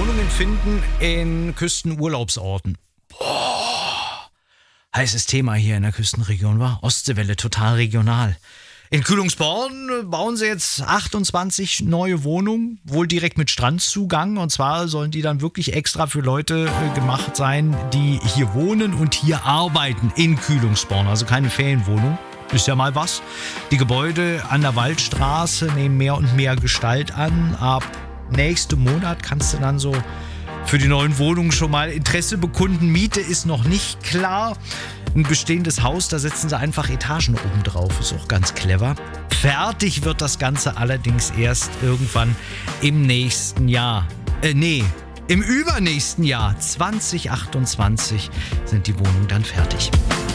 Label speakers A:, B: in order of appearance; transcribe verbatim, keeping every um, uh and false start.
A: Wohnungen finden in Küstenurlaubsorten. Boah, heißes Thema hier in der Küstenregion, war Ostseewelle, total regional. In Kühlungsborn bauen sie jetzt achtundzwanzig neue Wohnungen, wohl direkt mit Strandzugang. Und zwar sollen die dann wirklich extra für Leute äh, gemacht sein, die hier wohnen und hier arbeiten in Kühlungsborn. Also keine Ferienwohnung. Ist ja mal was. Die Gebäude an der Waldstraße nehmen mehr und mehr Gestalt an. Ab nächsten Monat kannst du dann so für die neuen Wohnungen schon mal Interesse bekunden. Miete ist noch nicht klar. Ein bestehendes Haus, da setzen sie einfach Etagen oben drauf. Ist auch ganz clever. Fertig wird das Ganze allerdings erst irgendwann im nächsten Jahr. Äh, nee, im übernächsten Jahr, zwanzig achtundzwanzig, sind die Wohnungen dann fertig.